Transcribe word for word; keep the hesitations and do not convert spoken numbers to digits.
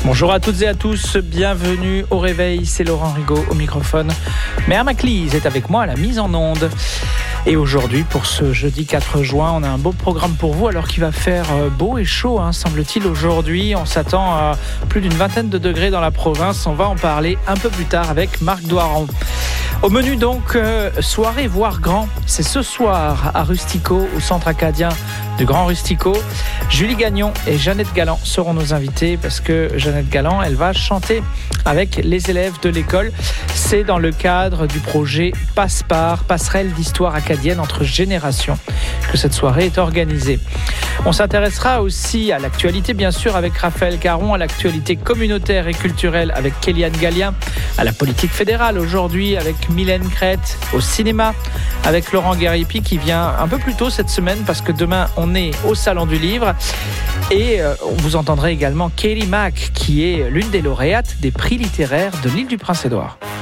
Bonjour à toutes et à tous, bienvenue au réveil, c'est Laurent Rigaud au microphone. Mère Maclise est avec moi à la mise en onde. Et aujourd'hui, pour ce jeudi quatre juin, on a un beau programme pour vous, alors qu'il va faire beau et chaud, hein, semble-t-il, aujourd'hui. On s'attend à plus d'une vingtaine de degrés dans la province. On va en parler un peu plus tard avec Marc Doiron. Au menu donc, euh, soirée voire grand. C'est ce soir à Rustico, au centre acadien du Grand Rustico. Julie Gagnon et Jeannette Galland seront nos invités parce que Jeannette Galland, elle va chanter avec les élèves de l'école. C'est dans le cadre du projet Passe-Part, passerelle d'histoire acadienne entre générations, que cette soirée est organisée. On s'intéressera aussi à l'actualité, bien sûr, avec Raphaël Caron, à l'actualité communautaire et culturelle avec Kéliane Gallia, à la politique fédérale aujourd'hui avec Mylène Crête, au cinéma avec Laurent Guéripi qui vient un peu plus tôt cette semaine parce que demain on est au Salon du Livre. Et euh, vous entendrez également Katie Mack qui est l'une des lauréates des prix littéraires de l'île du Prince-Édouard.